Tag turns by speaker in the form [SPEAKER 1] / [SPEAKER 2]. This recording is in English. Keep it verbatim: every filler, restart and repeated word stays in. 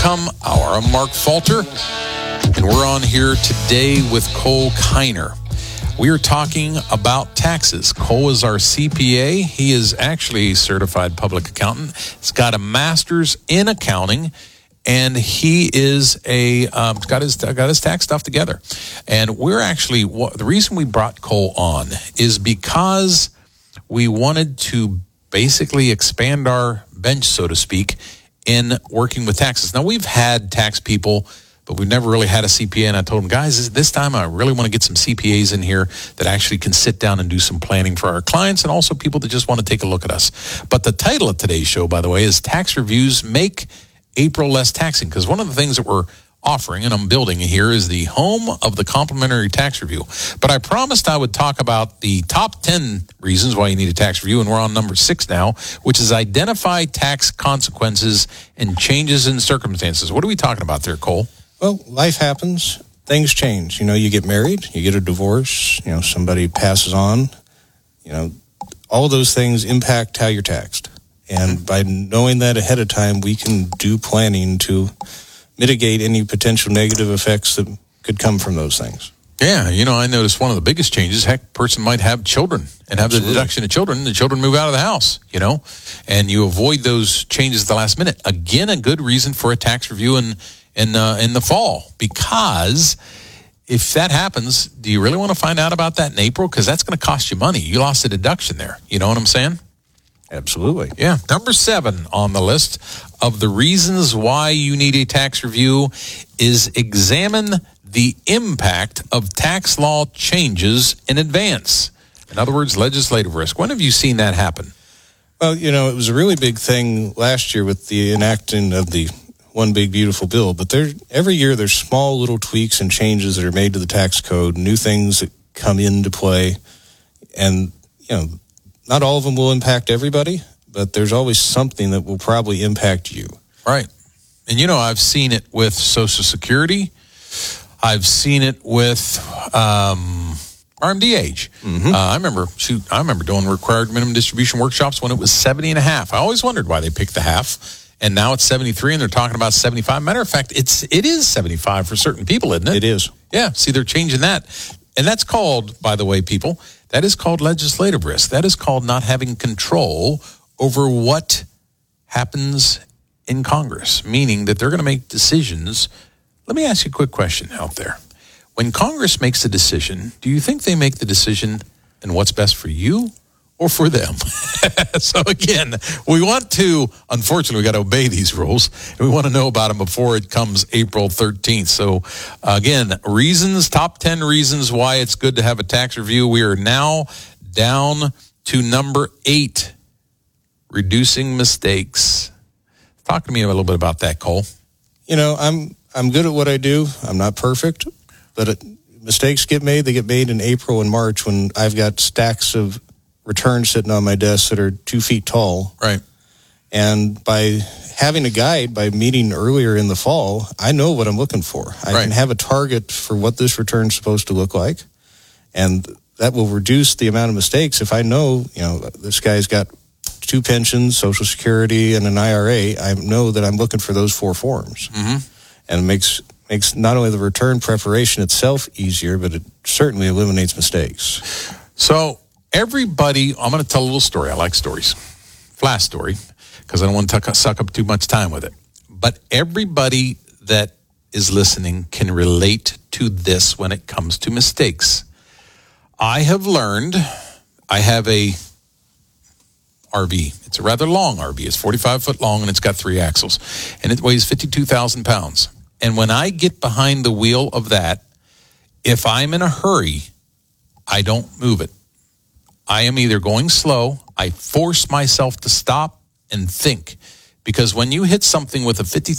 [SPEAKER 1] Come hour. I'm Mark Falter, and we're on here today with Cole Kiner. We are talking about taxes. Cole is our C P A. He is actually a certified public accountant. He's got a master's in accounting, and he is a um, got his got his tax stuff together. And we're actually the reason we brought Cole on is because we wanted to basically expand our bench, so to speak, in working with taxes. Now, we've had tax people, but we've never really had a C P A, and I told them, guys, this time I really want to get some C P As in here that actually can sit down and do some planning for our clients and also people that just want to take a look at us. But the title of today's show, by the way, is Tax Reviews Make April Less Taxing, because one of the things that we're offering, and I'm building here, is the home of the complimentary tax review. But I promised I would talk about the top ten reasons why you need a tax review, and we're on number six now, which is identify tax consequences and changes in circumstances. What are we talking about there, Cole?
[SPEAKER 2] Well, life happens. Things change. You know, you get married, you get a divorce, you know, somebody passes on. You know, all of those things impact how you're taxed. And by knowing that ahead of time, we can do planning to mitigate any potential negative effects that could come from those things.
[SPEAKER 1] Yeah, you know, I noticed one of the biggest changes, heck, a person might have children and have Absolutely. the deduction of children, the children move out of the house, you know, and you avoid those changes at the last minute. Again, a good reason for a tax review in in, uh, in the fall, because if that happens, do you really want to find out about that in April? Because that's going to cost you money. You lost a deduction there. You know what I'm saying?
[SPEAKER 2] Absolutely.
[SPEAKER 1] Yeah. Number seven on the list of the reasons why you need a tax review is examine the impact of tax law changes in advance. In other words, legislative risk. When have you seen that happen?
[SPEAKER 2] Well, you know, it was a really big thing last year with the enacting of the One Big Beautiful Bill. But there, every year there's small little tweaks and changes that are made to the tax code, new things that come into play. And, you know, not all of them will impact everybody, but there's always something that will probably impact you.
[SPEAKER 1] Right. And, you know, I've seen it with Social Security. I've seen it with um, R M D age. Mm-hmm. Uh, I remember, shoot, I remember doing required minimum distribution workshops when it was seventy and a half. I always wondered why they picked the half. And now it's seventy-three, and they're talking about seventy-five. Matter of fact, it's it is seventy-five for certain people, isn't it?
[SPEAKER 2] It is.
[SPEAKER 1] Yeah. See, they're changing that. And that's called, by the way, people, that is called legislative risk. That is called not having control over what happens in Congress, meaning that they're going to make decisions. Let me ask you a quick question out there. When Congress makes a decision, do you think they make the decision in what's best for you or for them? So again, we want to, unfortunately, we got to obey these rules, and we want to know about them before it comes April thirteenth. So again, reasons, top ten reasons why it's good to have a tax review. We are now down to number eight, reducing mistakes. Talk to me a little bit about that, Cole.
[SPEAKER 2] You know, I'm I'm good at what I do. I'm not perfect, but it, mistakes get made. They get made in April and March when I've got stacks of returns sitting on my desk that are two feet tall.
[SPEAKER 1] Right.
[SPEAKER 2] And by having a guide, by meeting earlier in the fall, I know what I'm looking for. I
[SPEAKER 1] right.
[SPEAKER 2] can have a target for what this return's supposed to look like. And that will reduce the amount of mistakes. If I know, you know, this guy's got two pensions, Social Security, and an I R A, I know that I'm looking for those four forms.
[SPEAKER 1] Mm-hmm.
[SPEAKER 2] And it makes, makes not only the return preparation itself easier, but it certainly eliminates mistakes.
[SPEAKER 1] So everybody, I'm going to tell a little story. I like stories. Flash story, because I don't want to suck up too much time with it. But everybody that is listening can relate to this when it comes to mistakes. I have learned, I have a R V. It's a rather long R V. It's forty-five foot long, and it's got three axles. And it weighs fifty-two thousand pounds. And when I get behind the wheel of that, if I'm in a hurry, I don't move it. I am either going slow, I force myself to stop and think. Because when you hit something with a fifty